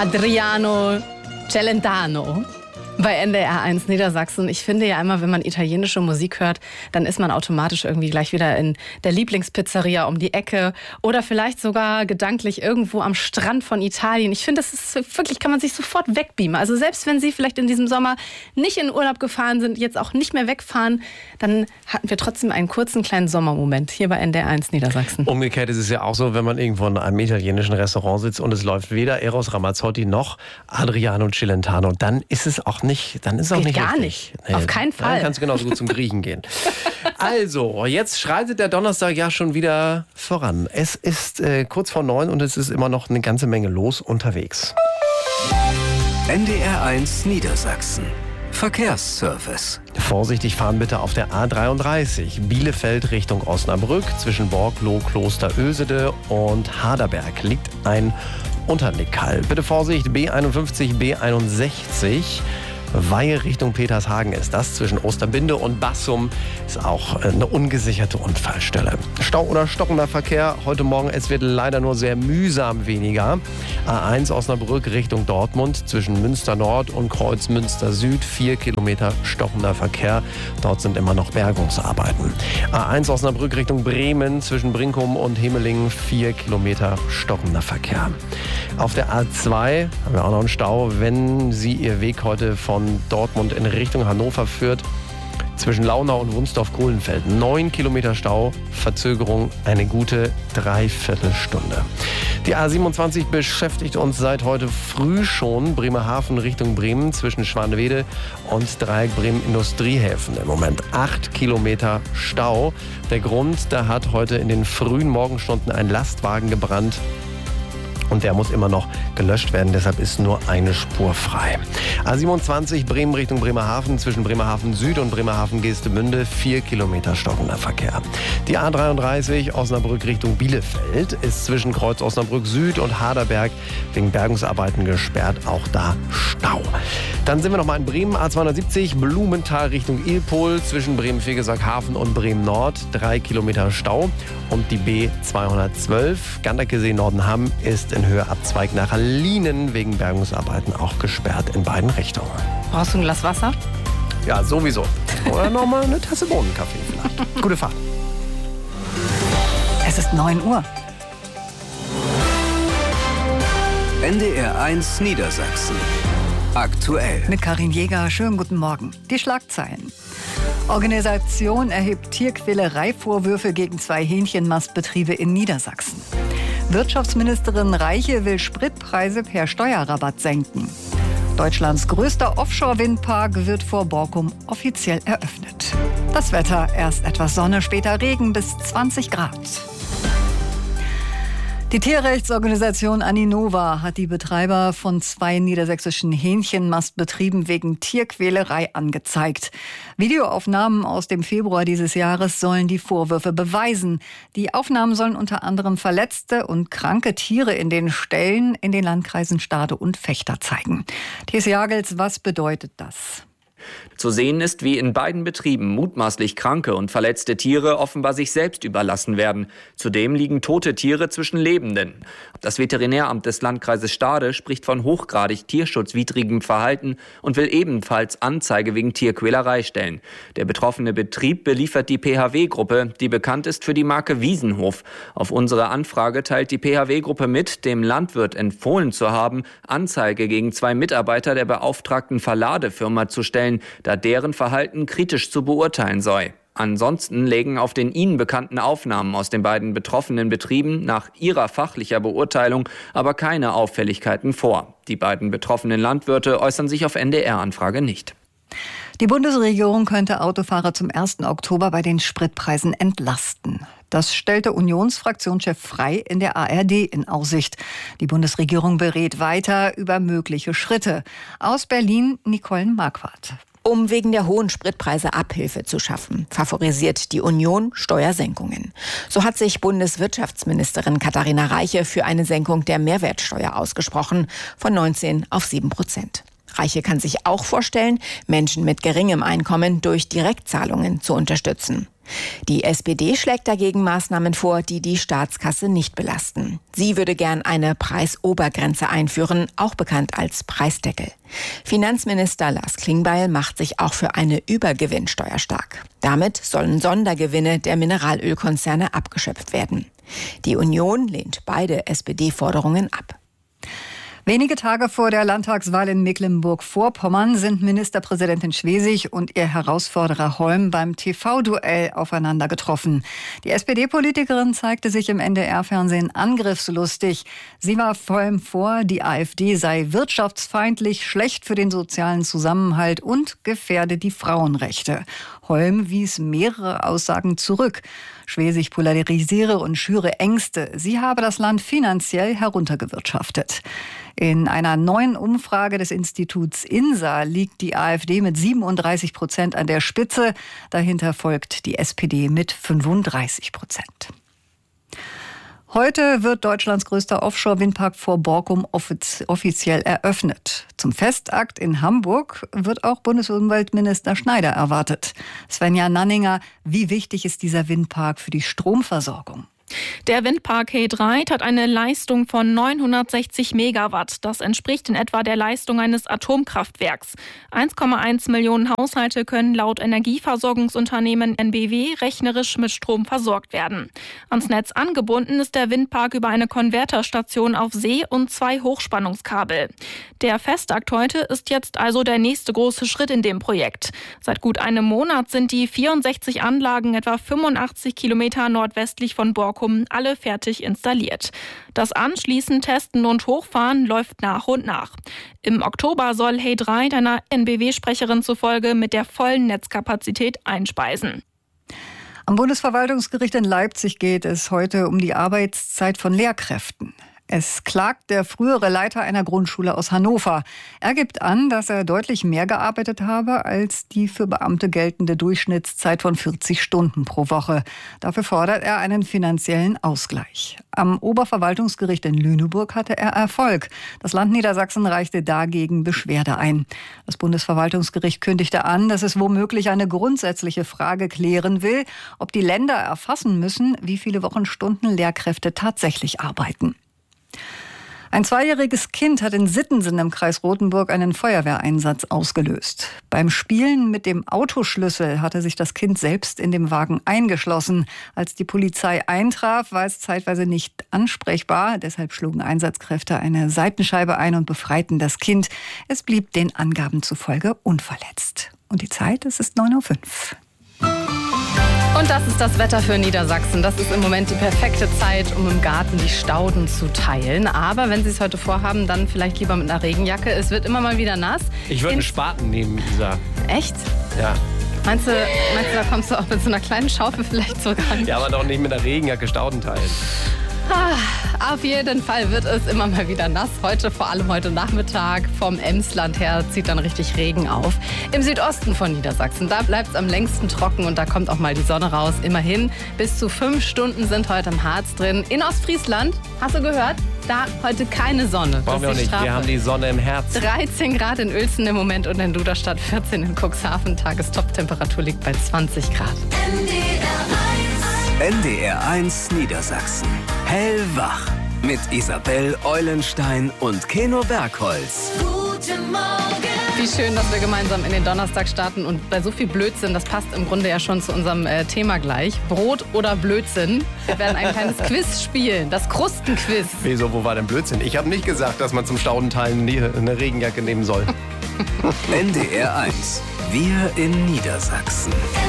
Adriano Celentano bei NDR 1 Niedersachsen. Ich finde ja immer, wenn man italienische Musik hört, dann ist man automatisch irgendwie gleich wieder in der Lieblingspizzeria um die Ecke oder vielleicht sogar gedanklich irgendwo am Strand von Italien. Ich finde, das ist wirklich, kann man sich sofort wegbeamen. Also selbst wenn Sie vielleicht in diesem Sommer nicht in Urlaub gefahren sind, jetzt auch nicht mehr wegfahren, dann hatten wir trotzdem einen kurzen kleinen Sommermoment hier bei NDR 1 Niedersachsen. Umgekehrt ist es ja auch so, wenn man irgendwo in einem italienischen Restaurant sitzt und es läuft weder Eros Ramazzotti noch Adriano Celentano, dann ist es auch nicht, dann ist es auch nicht gar richtig. nicht. Nee, auf keinen Fall. Dann kannst du genauso gut zum Griechen gehen. Also, jetzt schreitet der Donnerstag ja schon wieder voran. Es ist kurz vor 9 und es ist immer noch eine ganze Menge los unterwegs. NDR 1 Niedersachsen. Verkehrsservice. Vorsichtig fahren bitte auf der A33 Bielefeld Richtung Osnabrück. Zwischen Borgloh, Klosterösede und Haderberg liegt ein Unterlegkall. Bitte Vorsicht, B51, B61. Weihe Richtung Petershagen ist das. Zwischen Osterbinde und Bassum ist auch eine ungesicherte Unfallstelle. Stau oder stockender Verkehr heute Morgen. Es wird leider nur sehr mühsam weniger. A1 Osnabrück Richtung Dortmund zwischen Münster Nord und Kreuz Münster Süd. 4 Kilometer stockender Verkehr. Dort sind immer noch Bergungsarbeiten. A1 Osnabrück Richtung Bremen zwischen Brinkum und Hemelingen. 4 Kilometer stockender Verkehr. Auf der A2 haben wir auch noch einen Stau, wenn Sie Ihr Weg heute von Dortmund in Richtung Hannover führt. Zwischen Launau und Wunsdorf-Kohlenfeld 9 Kilometer Stau, Verzögerung eine gute Dreiviertelstunde. Die A27 beschäftigt uns seit heute früh schon. Bremerhaven Richtung Bremen zwischen Schwanewede und Dreieck Bremen Industriehäfen. Im Moment 8 Kilometer Stau. Der Grund, da hat heute in den frühen Morgenstunden ein Lastwagen gebrannt. Und der muss immer noch gelöscht werden, deshalb ist nur eine Spur frei. A27 Bremen Richtung Bremerhaven zwischen Bremerhaven Süd und Bremerhaven Geestemünde 4 Kilometer stockender Verkehr. Die A33 Osnabrück Richtung Bielefeld ist zwischen Kreuz Osnabrück Süd und Haderberg wegen Bergungsarbeiten gesperrt, auch da Stau. Dann sind wir noch mal in Bremen, A270 Blumenthal Richtung Ilpol zwischen Bremen-Vegesack-Hafen und Bremen Nord 3 Kilometer Stau. Und die B212 Ganderkesee Nordenham ist in Höhe Abzweig nach Lienen wegen Bergungsarbeiten auch gesperrt in beiden Richtungen. Brauchst du ein Glas Wasser? Ja, sowieso. Oder nochmal eine Tasse Bohnenkaffee vielleicht. Gute Fahrt. Es ist 9 Uhr. NDR 1 Niedersachsen. Aktuell. Mit Karin Jäger, schönen guten Morgen. Die Schlagzeilen. Organisation erhebt Tierquälerei-Vorwürfe gegen 2 Hähnchenmastbetriebe in Niedersachsen. Wirtschaftsministerin Reiche will Spritpreise per Steuerrabatt senken. Deutschlands größter Offshore-Windpark wird vor Borkum offiziell eröffnet. Das Wetter, erst etwas Sonne, später Regen bis 20 Grad. Die Tierrechtsorganisation Aninova hat die Betreiber von 2 niedersächsischen Hähnchenmastbetrieben wegen Tierquälerei angezeigt. Videoaufnahmen aus dem Februar dieses Jahres sollen die Vorwürfe beweisen. Die Aufnahmen sollen unter anderem verletzte und kranke Tiere in den Ställen in den Landkreisen Stade und Vechta zeigen. Thies Jagels, was bedeutet das? Zu sehen ist, wie in beiden Betrieben mutmaßlich kranke und verletzte Tiere offenbar sich selbst überlassen werden. Zudem liegen tote Tiere zwischen Lebenden. Das Veterinäramt des Landkreises Stade spricht von hochgradig tierschutzwidrigem Verhalten und will ebenfalls Anzeige wegen Tierquälerei stellen. Der betroffene Betrieb beliefert die PHW-Gruppe, die bekannt ist für die Marke Wiesenhof. Auf unsere Anfrage teilt die PHW-Gruppe mit, dem Landwirt empfohlen zu haben, Anzeige gegen 2 Mitarbeiter der beauftragten Verladefirma zu stellen, da deren Verhalten kritisch zu beurteilen sei. Ansonsten lägen auf den ihnen bekannten Aufnahmen aus den beiden betroffenen Betrieben nach ihrer fachlicher Beurteilung aber keine Auffälligkeiten vor. Die beiden betroffenen Landwirte äußern sich auf NDR-Anfrage nicht. Die Bundesregierung könnte Autofahrer zum 1. Oktober bei den Spritpreisen entlasten. Das stellte Unionsfraktionschef Frey in der ARD in Aussicht. Die Bundesregierung berät weiter über mögliche Schritte. Aus Berlin Nicole Marquardt. Um wegen der hohen Spritpreise Abhilfe zu schaffen, favorisiert die Union Steuersenkungen. So hat sich Bundeswirtschaftsministerin Katharina Reiche für eine Senkung der Mehrwertsteuer ausgesprochen, von 19 auf 7%. Reiche kann sich auch vorstellen, Menschen mit geringem Einkommen durch Direktzahlungen zu unterstützen. Die SPD schlägt dagegen Maßnahmen vor, die die Staatskasse nicht belasten. Sie würde gern eine Preisobergrenze einführen, auch bekannt als Preisdeckel. Finanzminister Lars Klingbeil macht sich auch für eine Übergewinnsteuer stark. Damit sollen Sondergewinne der Mineralölkonzerne abgeschöpft werden. Die Union lehnt beide SPD-Forderungen ab. Wenige Tage vor der Landtagswahl in Mecklenburg-Vorpommern sind Ministerpräsidentin Schwesig und ihr Herausforderer Holm beim TV-Duell aufeinander getroffen. Die SPD-Politikerin zeigte sich im NDR-Fernsehen angriffslustig. Sie warf Holm vor, die AfD sei wirtschaftsfeindlich, schlecht für den sozialen Zusammenhalt und gefährde die Frauenrechte. Holm wies mehrere Aussagen zurück. Schwesig polarisiere und schüre Ängste. Sie habe das Land finanziell heruntergewirtschaftet. In einer neuen Umfrage des Instituts INSA liegt die AfD mit 37% an der Spitze. Dahinter folgt die SPD mit 35%. Heute wird Deutschlands größter Offshore-Windpark vor Borkum offiziell eröffnet. Zum Festakt in Hamburg wird auch Bundesumweltminister Schneider erwartet. Svenja Nanninger, wie wichtig ist dieser Windpark für die Stromversorgung? Der Windpark He Dreiht hat eine Leistung von 960 Megawatt. Das entspricht in etwa der Leistung eines Atomkraftwerks. 1,1 Millionen Haushalte können laut Energieversorgungsunternehmen NBW rechnerisch mit Strom versorgt werden. Ans Netz angebunden ist der Windpark über eine Konverterstation auf See und 2 Hochspannungskabel. Der Festakt heute ist jetzt also der nächste große Schritt in dem Projekt. Seit gut einem Monat sind die 64 Anlagen etwa 85 Kilometer nordwestlich von Borkum alle fertig installiert. Das Anschließen, Testen und Hochfahren läuft nach und nach. Im Oktober soll He Dreiht einer NBW-Sprecherin zufolge mit der vollen Netzkapazität einspeisen. Am Bundesverwaltungsgericht in Leipzig geht es heute um die Arbeitszeit von Lehrkräften. Es klagt der frühere Leiter einer Grundschule aus Hannover. Er gibt an, dass er deutlich mehr gearbeitet habe als die für Beamte geltende Durchschnittszeit von 40 Stunden pro Woche. Dafür fordert er einen finanziellen Ausgleich. Am Oberverwaltungsgericht in Lüneburg hatte er Erfolg. Das Land Niedersachsen reichte dagegen Beschwerde ein. Das Bundesverwaltungsgericht kündigte an, dass es womöglich eine grundsätzliche Frage klären will, ob die Länder erfassen müssen, wie viele Wochenstunden Lehrkräfte tatsächlich arbeiten. Ein 2-jähriges Kind hat in Sittensen im Kreis Rothenburg einen Feuerwehreinsatz ausgelöst. Beim Spielen mit dem Autoschlüssel hatte sich das Kind selbst in dem Wagen eingeschlossen. Als die Polizei eintraf, war es zeitweise nicht ansprechbar. Deshalb schlugen Einsatzkräfte eine Seitenscheibe ein und befreiten das Kind. Es blieb den Angaben zufolge unverletzt. Und die Zeit, es ist 9:05 Uhr. Und das ist das Wetter für Niedersachsen. Das ist im Moment die perfekte Zeit, um im Garten die Stauden zu teilen. Aber wenn Sie es heute vorhaben, dann vielleicht lieber mit einer Regenjacke. Es wird immer mal wieder nass. Ich würde einen Spaten nehmen, Isa. Echt? Ja. Meinst du, da kommst du auch mit so einer kleinen Schaufel vielleicht sogar an? Ja, aber doch nicht mit einer Regenjacke Stauden teilen. Auf jeden Fall wird es immer mal wieder nass. Vor allem heute Nachmittag vom Emsland her zieht dann richtig Regen auf. Im Südosten von Niedersachsen, da bleibt es am längsten trocken und da kommt auch mal die Sonne raus. Immerhin bis zu 5 Stunden sind heute im Harz drin. In Ostfriesland, hast du gehört? Da heute keine Sonne. Brauchen wir auch nicht, Strafe. wir haben die Sonne im Herzen. 13 Grad in Uelzen im Moment und in Duderstadt 14 in Cuxhaven. Tagestoptemperatur liegt bei 20 Grad. NDR 1 Niedersachsen. Hellwach. Mit Isabel Eulenstein und Keno Bergholz. Guten Morgen. Wie schön, dass wir gemeinsam in den Donnerstag starten und bei so viel Blödsinn, das passt im Grunde ja schon zu unserem Thema gleich. Brot oder Blödsinn? Wir werden ein kleines Quiz spielen, das Krustenquiz. Wieso, wo war denn Blödsinn? Ich habe nicht gesagt, dass man zum Staudenteilen eine Regenjacke nehmen soll. NDR 1. Wir in Niedersachsen.